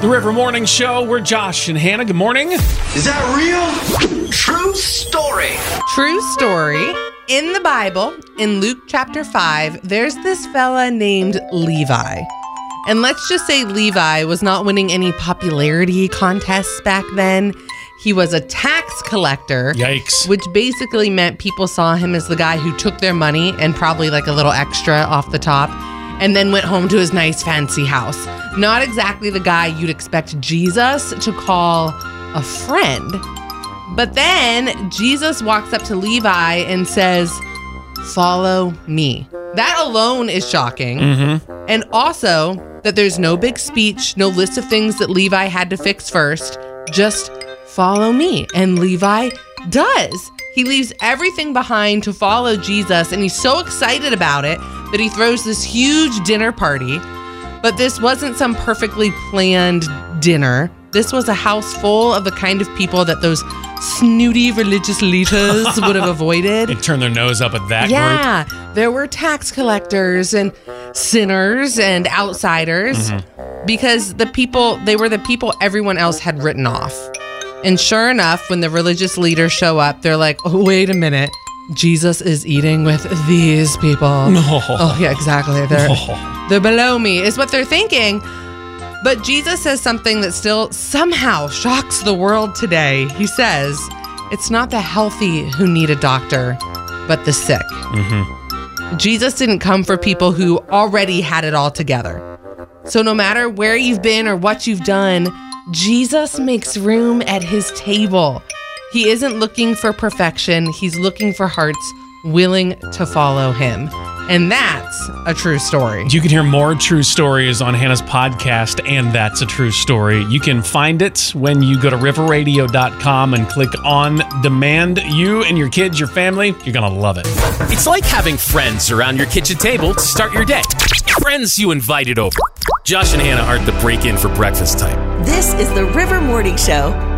The River Morning Show. We're Josh and Hannah. Good morning. Is that real? True story. True story. In the Bible, in Luke chapter 5, there's this fella named Levi. And let's just say Levi was not winning any popularity contests back then. He was a tax collector. Yikes. Which basically meant people saw him as the guy who took their money and probably like a little extra off the top and then went home to his nice fancy house. Not exactly the guy you'd expect Jesus to call a friend. But then Jesus walks up to Levi and says, "Follow me." That alone is shocking. And also that there's no big speech, no list of things that Levi had to fix first. Just follow me. And Levi does. He leaves everything behind to follow Jesus, and he's so excited about it that he throws this huge dinner party. But this wasn't some perfectly planned dinner. This was a house full of the kind of people that those snooty religious leaders would have avoided. And turn their nose up at that group. Yeah, there were tax collectors and sinners and outsiders because they were the people everyone else had written off. And sure enough, when the religious leaders show up, they're like, "Oh, wait a minute. Jesus is eating with these people." No. Oh, yeah, exactly. They're below me, is what they're thinking. But Jesus says something that still somehow shocks the world today. He says, it's not the healthy who need a doctor, but the sick. Jesus didn't come for people who already had it all together. So no matter where you've been or what you've done, Jesus makes room at his table. He isn't looking for perfection. He's looking for hearts willing to follow him. And that's a true story. You can hear more true stories on Hannah's podcast, and That's a True Story. You can find it when you go to riverradio.com and click on Demand. You and your kids, your family, you're going to love it. It's like having friends around your kitchen table to start your day. Friends you invited over. Josh and Hannah aren't the break-in for breakfast type. This is the River Morning Show